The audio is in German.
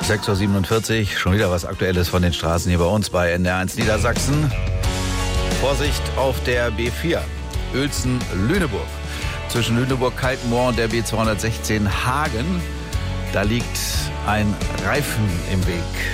6:47 Uhr, schon wieder was Aktuelles von den Straßen hier bei uns bei NDR1 Niedersachsen. Vorsicht auf der B4, Uelzen-Lüneburg. Zwischen Lüneburg-Kaltenmoor und der B216 Hagen, da liegt ein Reifen im Weg.